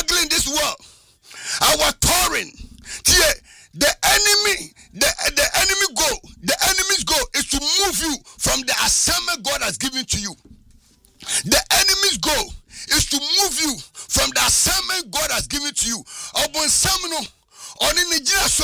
struggling in this world, our touring, the enemy's goal is to move you from the assignment God has given to you. The enemy's goal is to move you from the assignment God has given to you.